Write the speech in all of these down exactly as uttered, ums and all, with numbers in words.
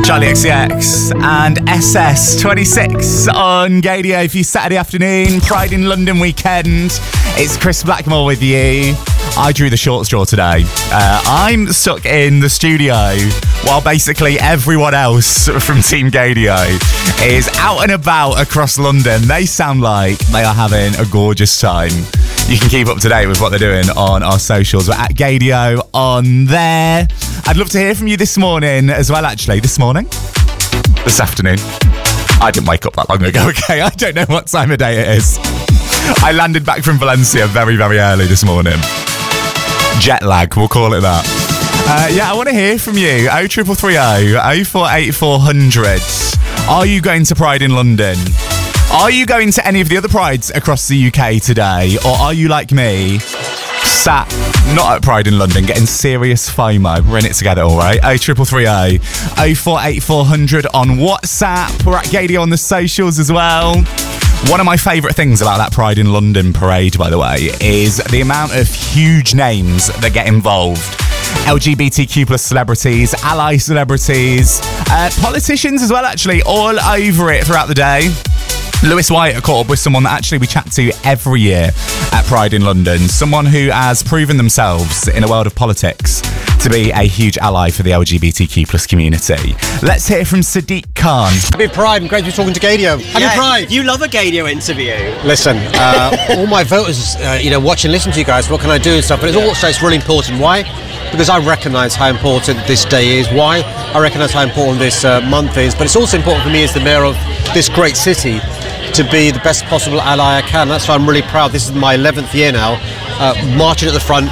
Charlie X C X and S S twenty-six on Gadio for your Saturday afternoon, Pride in London weekend. It's Chris Blackmore with you. I drew the short straw today. Uh, I'm stuck in the studio while basically everyone else from Team Gadio is out and about across London. They sound like they are having a gorgeous time. You can keep up to date with what they're doing on our socials. We're at Gadio on there. I'd love to hear from you this morning as well, actually. This morning? This afternoon? I didn't wake up that long ago, okay? I don't know what time of day it is. I landed back from Valencia very, very early this morning. Jet lag, we'll call it that. Uh, yeah, I want to hear from you. oh three three three oh, oh four eight four hundred. Are you going to Pride in London? Are you going to any of the other Prides across the U K today? Or are you like me, sat not at Pride in London, getting serious FOMO? We're in it together, all right? oh three three three oh, oh four eight four hundred on WhatsApp. We're at Gadio on the socials as well. One of my favourite things about that Pride in London parade, by the way, is the amount of huge names that get involved. L G B T Q plus celebrities, ally celebrities, uh, politicians as well, actually, all over it throughout the day. Lewis White caught up with someone that actually we chat to every year at Pride in London. Someone who has proven themselves in the world of politics to be a huge ally for the L G B T Q plus community. Let's hear from Sadiq Khan. Happy Pride, and great to be talking to Gadio. Happy yeah, Pride! You love a Gadio interview. Listen, uh, all my voters, uh, you know, watch and listen to you guys. What can I do and stuff? But it's also it's really important. Why? Because I recognise how important this day is. Why? I recognise how important this uh, month is. But it's also important for me as the mayor of this great city to be the best possible ally I can. That's why I'm really proud. This is my eleventh year now, uh, marching at the front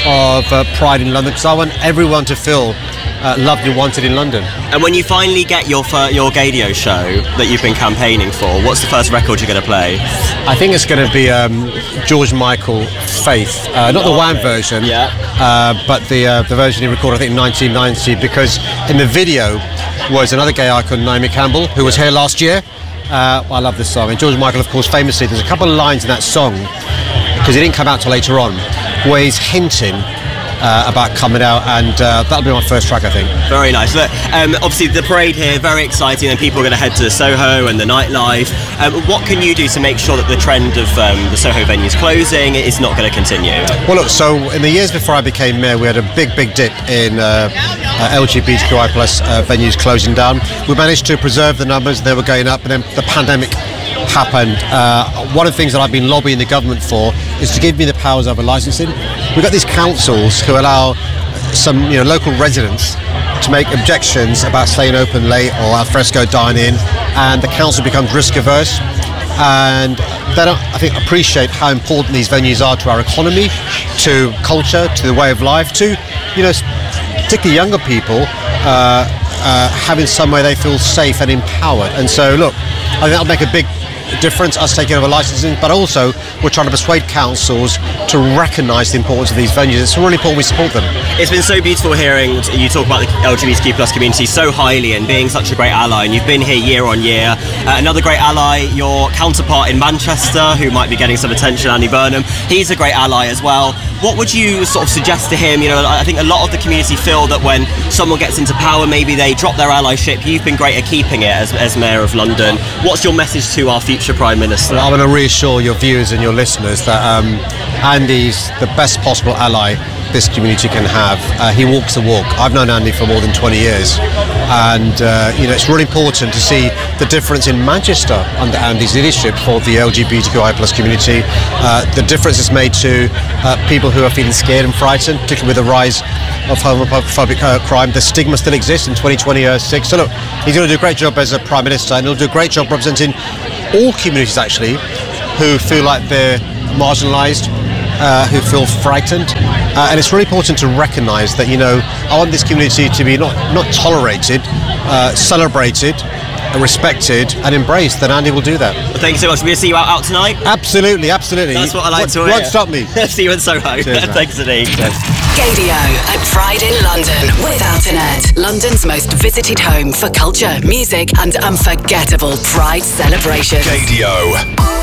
of uh, Pride in London, because I want everyone to feel uh, loved and wanted in London. And when you finally get your fir- your Gadio show that you've been campaigning for, what's the first record you're going to play? I think it's going to be um, George Michael, Faith. Uh, not the Wham version, yeah. uh, but the uh, the version he recorded, I think, in nineteen ninety, because in the video was another gay icon, Naomi Campbell, who was here last year. Uh, I love this song. And George Michael, of course, famously, there's a couple of lines in that song, because it didn't come out till later on, where he's hinting uh, about coming out, and uh, that'll be my first track, I think. Very nice. Look, um, obviously the parade here, very exciting, and people are going to head to Soho and the nightlife. Um, what can you do to make sure that the trend of um, the Soho venues closing is not going to continue? Well, look, so in the years before I became mayor, we had a big, big dip in uh, uh, L G B T Q I plus uh, venues closing down. We managed to preserve the numbers, they were going up, and then the pandemic happened. Uh, one of the things that I've been lobbying the government for is to give me the powers over licensing. We've got these councils who allow some, you know, local residents to make objections about staying open late or al fresco dining, and the council becomes risk averse, and they don't, I think, appreciate how important these venues are to our economy, to culture, to the way of life, to, you know, particularly younger people uh, uh, having somewhere they feel safe and empowered. And so, look, I think that'll make a big difference, us taking over licensing, but also we're trying to persuade councils to recognise the importance of these venues. It's really important we support them. It's been so beautiful hearing you talk about the L G B T Q plus community so highly and being such a great ally, and you've been here year on year. Uh, another great ally, your counterpart in Manchester, who might be getting some attention, Andy Burnham, he's a great ally as well. What would you sort of suggest to him? You know, I think a lot of the community feel that when someone gets into power, maybe they drop their allyship. You've been great at keeping it as, as Mayor of London. What's your message to our future Prime Minister? Well, I want to reassure your viewers and your listeners that um, Andy's the best possible ally this community can have. Uh, he walks the walk. I've known Andy for more than twenty years, and uh, you know, it's really important to see the difference in Manchester under Andy's leadership for the L G B T Q I plus community. Uh, the difference it's made to uh, people who are feeling scared and frightened, particularly with the rise of homophobic uh, crime. The stigma still exists in twenty twenty-six. So look, he's going to do a great job as a Prime Minister, and he'll do a great job representing all communities actually who feel like they're marginalised, uh, who feel frightened, uh, and it's really important to recognise that, you know, I want this community to be not, not tolerated, uh, celebrated, respected and embraced. Then Andy will do that. Well, thank you so much. We're going to see you out, out tonight. Absolutely, absolutely. That's what I like what, to hear. Won't stop me. See you in Soho. Cheers, Thanks, Adi. Gadio at Pride in London with Alternet, London's most visited home for culture, music and unforgettable Pride celebrations. Gadio.